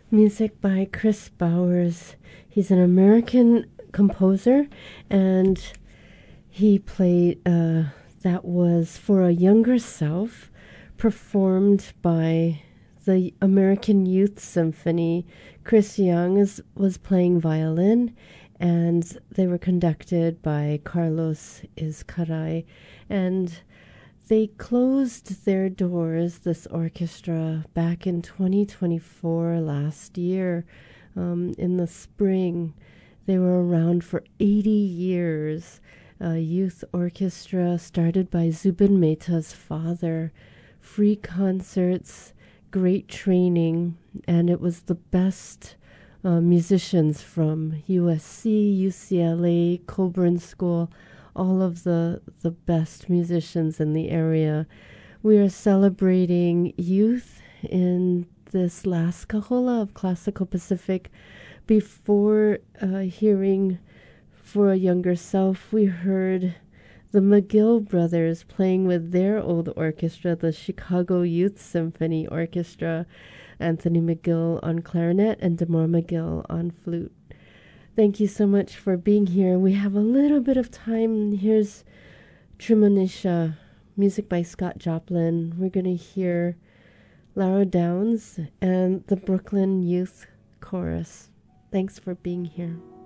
Music by Chris Bowers. He's an American composer, and he played that was For a Younger Self, performed by the American Youth Symphony. Chris Young was playing violin, and they were conducted by Carlos Izcaray. And they closed their doors, this orchestra, back in 2024, last year, in the spring. They were around for 80 years. A youth orchestra started by Zubin Mehta's father. Free concerts, great training, and it was the best musicians from USC, UCLA, Coburn School, all of the best musicians in the area. We are celebrating youth in this last kahola of Classical Pacific. Before hearing For a Younger Self, we heard the McGill brothers playing with their old orchestra, the Chicago Youth Symphony Orchestra. Anthony McGill on clarinet and Demore McGill on flute. Thank you so much for being here. We have a little bit of time. Here's Tremonisha, music by Scott Joplin. We're going to hear Lara Downs and the Brooklyn Youth Chorus. Thanks for being here.